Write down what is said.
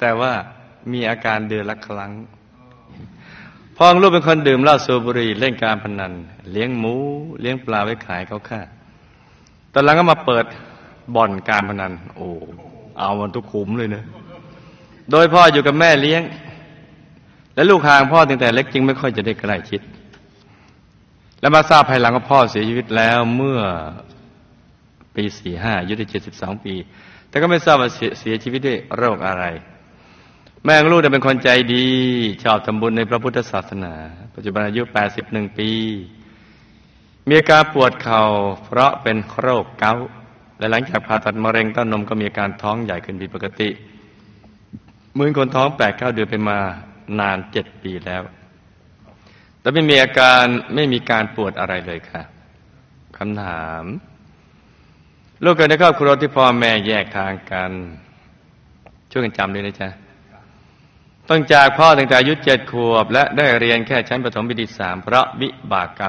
แต่ว่ามีอาการเดือนละครั้งพ่อของลูกเป็นคนดื่มเหล้าสูบบุหรี่เล่นการพนันเลี้ยงหมูเลี้ยงปลาไว้ขายเขาฆ่าตอนหลังก็มาเปิดบ่อนการพนันโอ้เอามันทุกขุมเลยนะโดยพ่ออยู่กับแม่เลี้ยงและลูกห่างพ่อตั้งแต่เล็กจึงไม่ค่อยจะได้ใกล้ชิดและมาทราบภายหลังว่าพ่อเสียชีวิตแล้วเมื่อปี45อายุได้72ปีแต่ก็ไม่ทราบว่าเสียชีวิตด้วยโรคอะไรแม่ของลูกเป็นคนใจดีชอบทำบุญในพระพุทธศาสนาปัจจุบันอายุ81ปีมีอาการปวดเข่าเพราะเป็นโรคเกาต์และหลังจากผ่าตัดมะเร็งเต้านมก็มีอาการท้องใหญ่ขึ้นผิดปกติเหมือนคนท้อง 8-9 เดือนไปมานาน7 ปีแล้วแต่ไม่มีการปวดอะไรเลยค่ะคำถามลูกเกิดในครอบครัวที่พ่อแม่แยกทางกันช่วยกันจำด้วยนะจ๊ะต้องจากพ่อตั้งแต่อายุ7 ขวบและได้เรียนแค่ชั้นประถมปีที่ 3เพราะวิบากกรรม